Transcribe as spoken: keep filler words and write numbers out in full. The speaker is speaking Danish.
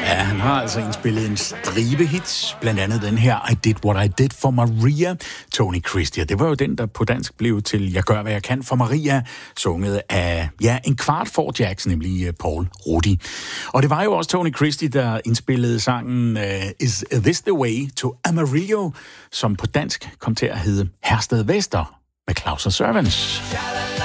Ja, han har altså indspillet en stribe hits, blandt andet den her I Did What I Did for Maria, Tony Christie. Det var jo den, der på dansk blev til Jeg Gør, Hvad Jeg Kan for Maria, sunget af, ja, en kvart for Jackson, nemlig Paul Rudi. Og det var jo også Tony Christie, der indspillede sangen uh, Is This The Way to Amarillo, som på dansk kom til at hedde Hersted Vester med Claus og Servants.